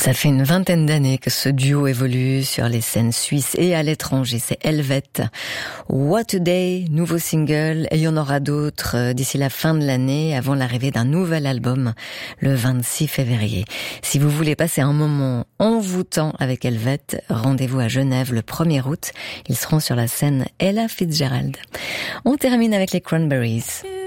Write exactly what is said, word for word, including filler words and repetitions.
Ça fait une vingtaine d'années que ce duo évolue sur les scènes suisses et à l'étranger. C'est Helvet. What a Day, nouveau single, et il y en aura d'autres d'ici la fin de l'année, avant l'arrivée d'un nouvel album le vingt-six février. Si vous voulez passer un moment envoûtant avec Helvet, rendez-vous à Genève le premier août. Ils seront sur la scène Ella Fitzgerald. On termine avec les Cranberries.